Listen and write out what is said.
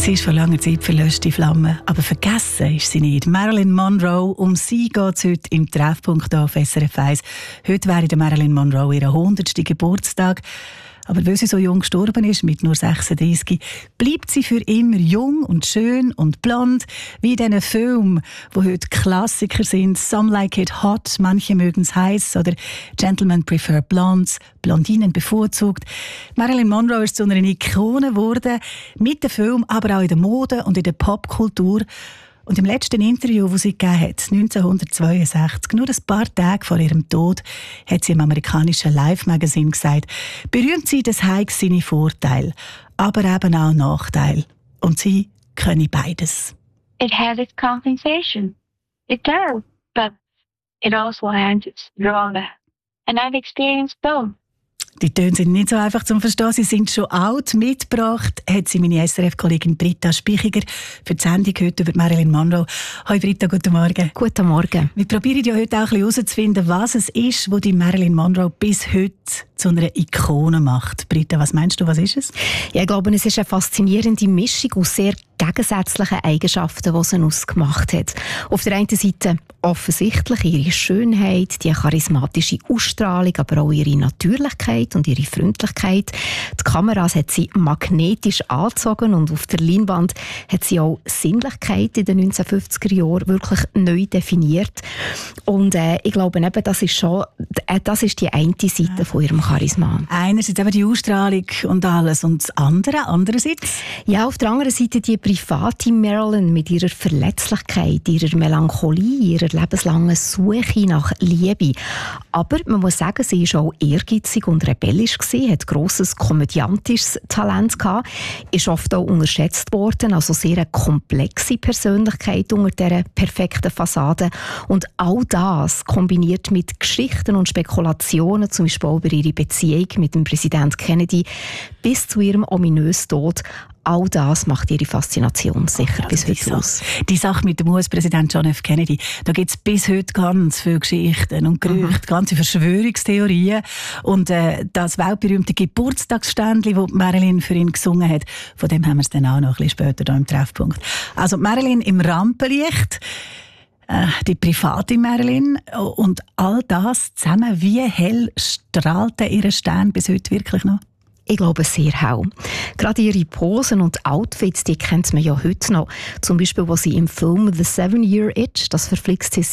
Sie ist vor langer Zeit verlöschte Flamme, aber vergessen ist sie nicht. Marilyn Monroe, um sie geht es heute im Treffpunkt hier auf SRF 1. Heute wäre Marilyn Monroe ihr 100. Geburtstag. Aber weil sie so jung gestorben ist, mit nur 36, bleibt sie für immer jung und schön und blond, wie in diesen Filmen, die heute Klassiker sind. Some Like It Hot, manche mögen es heiß, oder Gentlemen Prefer Blondes, Blondinen bevorzugt. Marilyn Monroe ist zu einer Ikone geworden, mit dem Film, aber auch in der Mode und in der Popkultur. Und im letzten Interview, das sie gegeben hat, 1962, nur ein paar Tage vor ihrem Tod, hat sie im amerikanischen Life-Magazin gesagt, berühmt sei, das habe seine Vorteile, aber eben auch Nachteile. Und sie könne beides. It has its compensation. It does. But it also has its drawback. And I've experienced both. Die Töne sind nicht so einfach zu verstehen. Sie sind schon alt. Mitgebracht hat sie meine SRF-Kollegin Britta Spichiger für die Sendung heute über Marilyn Monroe. Hallo Britta, guten Morgen. Guten Morgen. Wir probieren ja heute auch ein bisschen herauszufinden, was es ist, was die Marilyn Monroe bis heute zu einer Ikone macht. Britta, was meinst du, was ist es? Ja, ich glaube, es ist eine faszinierende Mischung aus sehr gegensätzlichen Eigenschaften, die sie ausgemacht hat. Auf der einen Seite offensichtlich ihre Schönheit, die charismatische Ausstrahlung, aber auch ihre Natürlichkeit und ihre Freundlichkeit. Die Kameras hat sie magnetisch angezogen und auf der Leinwand hat sie auch Sinnlichkeit in den 1950er Jahren wirklich neu definiert. Und ich glaube, eben, das ist die eine Seite von ihrem Charisma. Einerseits eben die Ausstrahlung und alles und das andere, andererseits? Ja, auf der anderen Seite die private Marilyn mit ihrer Verletzlichkeit, ihrer Melancholie, ihrer lebenslangen Suche nach Liebe. Aber man muss sagen, sie war auch ehrgeizig und rebellisch gewesen, hat grosses komödiantisches Talent gehabt, ist oft auch unterschätzt worden, also sehr eine komplexe Persönlichkeit unter dieser perfekten Fassade. Und all das kombiniert mit Geschichten und Spekulationen, zum Beispiel über ihre Beziehung mit dem Präsident Kennedy, bis zu ihrem ominösen Tod. All das macht ihre Faszination sicher bis heute aus. Die Sache mit dem US-Präsident John F. Kennedy, da gibt es bis heute ganz viele Geschichten und Gerüchte, ganze Verschwörungstheorien. Und das weltberühmte Geburtstagsständchen, das Marilyn für ihn gesungen hat, von dem haben wir es dann auch noch ein bisschen später hier im Treffpunkt. Also Marilyn im Rampenlicht, die private Marilyn und all das zusammen, wie hell strahlt ihr Stern bis heute wirklich noch? Ich glaube, sehr hell. Gerade ihre Posen und Outfits, die kennt man ja heute noch. Zum Beispiel, wo sie im Film «The 7-Year Itch», das verflixte